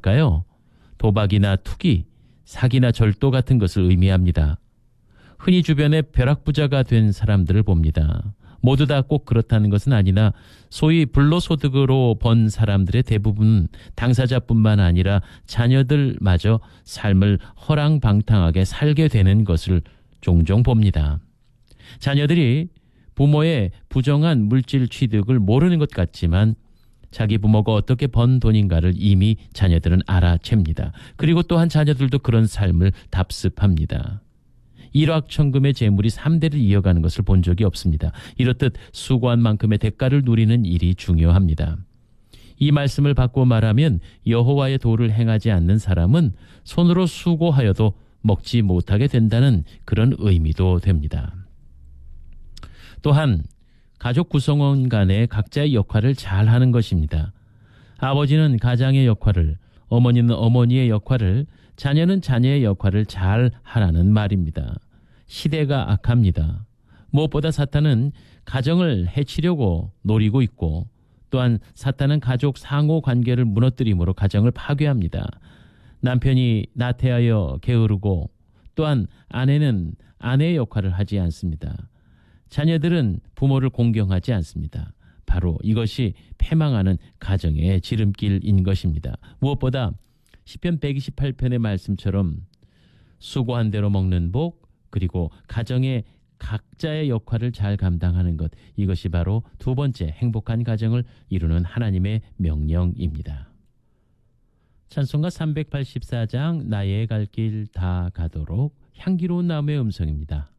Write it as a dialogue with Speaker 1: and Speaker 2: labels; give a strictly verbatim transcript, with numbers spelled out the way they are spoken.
Speaker 1: 무엇일까요? 도박이나 투기, 사기나 절도 같은 것을 의미합니다. 흔히 주변에 벼락부자가 된 사람들을 봅니다. 모두 다 꼭 그렇다는 것은 아니나 소위 불로소득으로 번 사람들의 대부분 당사자뿐만 아니라 자녀들마저 삶을 허랑방탕하게 살게 되는 것을 종종 봅니다. 자녀들이 부모의 부정한 물질 취득을 모르는 것 같지만 자기 부모가 어떻게 번 돈인가를 이미 자녀들은 알아챕니다. 그리고 또한 자녀들도 그런 삶을 답습합니다. 일확천금의 재물이 삼 대를 이어가는 것을 본 적이 없습니다. 이렇듯 수고한 만큼의 대가를 누리는 일이 중요합니다. 이 말씀을 바꿔 말하면 여호와의 도를 행하지 않는 사람은 손으로 수고하여도 먹지 못하게 된다는 그런 의미도 됩니다. 또한 가족 구성원 간의 각자의 역할을 잘 하는 것입니다. 아버지는 가장의 역할을, 어머니는 어머니의 역할을, 자녀는 자녀의 역할을 잘 하라는 말입니다. 시대가 악합니다. 무엇보다 사탄은 가정을 해치려고 노리고 있고 또한 사탄은 가족 상호 관계를 무너뜨림으로 가정을 파괴합니다. 남편이 나태하여 게으르고 또한 아내는 아내의 역할을 하지 않습니다. 자녀들은 부모를 공경하지 않습니다. 바로 이것이 패망하는 가정의 지름길인 것입니다. 무엇보다 시편 백이십팔 편의 말씀처럼 수고한 대로 먹는 복, 그리고 가정의 각자의 역할을 잘 감당하는 것, 이것이 바로 두 번째 행복한 가정을 이루는 하나님의 명령입니다. 찬송가 삼백팔십사 장 나의 갈 길 다 가도록 향기로운 나무의 음성입니다.